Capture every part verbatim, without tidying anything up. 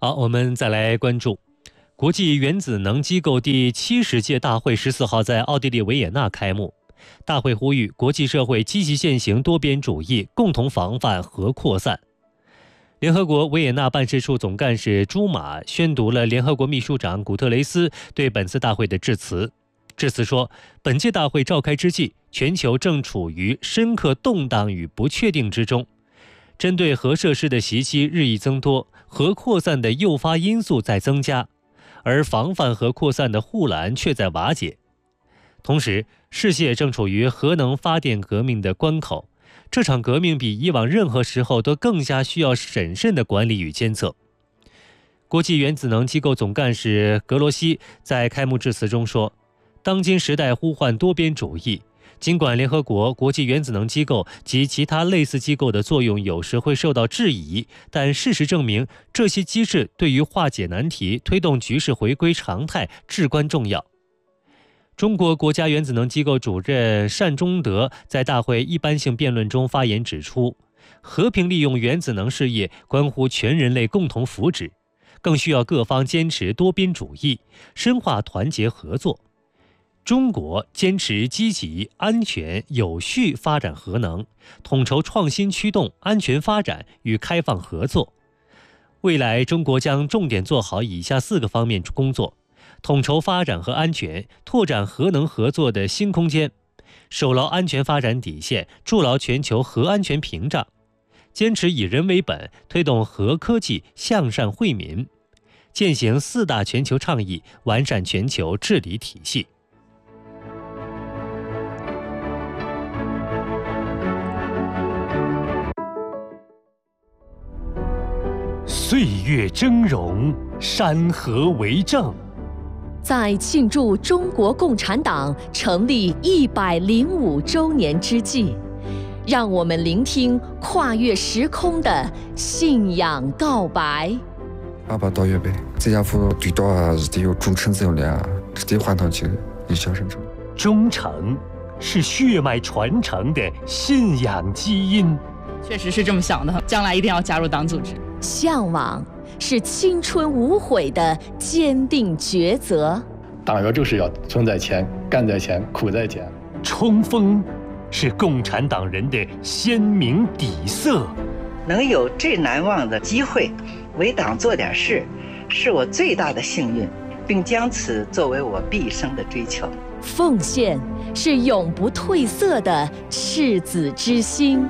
好，我们再来关注国际原子能机构第七十届大会十四号在奥地利维也纳开幕。大会呼吁国际社会积极践行多边主义，共同防范核扩散。联合国维也纳办事处总干事朱马宣读了联合国秘书长古特雷斯对本次大会的致辞。致辞说，本届大会召开之际，全球正处于深刻动荡与不确定之中。针对核设施的袭击日益增多，核扩散的诱发因素在增加，而防范核扩散的护栏却在瓦解。同时，世界正处于核能发电革命的关口，这场革命比以往任何时候都更加需要审慎的管理与监测。国际原子能机构总干事格罗西在开幕致辞中说，当今时代呼唤多边主义，尽管联合国、国际原子能机构及其他类似机构的作用有时会受到质疑，但事实证明，这些机制对于化解难题、推动局势回归常态至关重要。中国国家原子能机构主任单忠德在大会一般性辩论中发言指出，和平利用原子能事业关乎全人类共同福祉，更需要各方坚持多边主义，深化团结合作。中国坚持积极、安全、有序发展核能，统筹创新驱动安全发展与开放合作。未来，中国将重点做好以下四个方面工作：统筹发展和安全，拓展核能合作的新空间，守牢安全发展底线，筑牢全球核安全屏障，坚持以人为本，推动核科技向善惠民，践行四大全球倡议，完善全球治理体系。岁月峥嵘，山河为证。 在庆祝中国共产党成立一百零五周年之际，让我们聆聽跨越時空的信仰告白。 阿爸到月呗，這家伙對到啊，是得有忠誠這樣的啊，是得換到起以小生成。 忠誠是血脈傳承的信仰基因。 確實是這麼想的，將來一定要加入黨組織。 向往是青春無悔的堅定抉擇。 黨員就是要存在前，幹在前，苦在前。 衝鋒是共產黨人的鮮明底色。 能有這難忘的機會為黨做點事，是我最大的幸運，並將此作為我畢生的追求。 奉獻是永不褪色的赤子之心。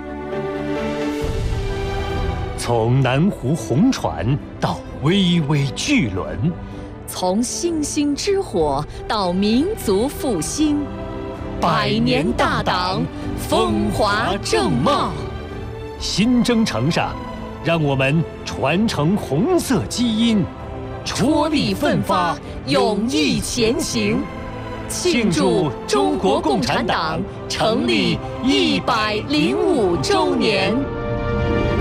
從南湖紅船到巍巍巨輪， 從星星之火到民族復興，百年大黨風華正茂。 新征程上，讓我們傳承紅色基因， 踔厲奮發，勇毅前行，慶祝中國共產黨成立一百零五週年。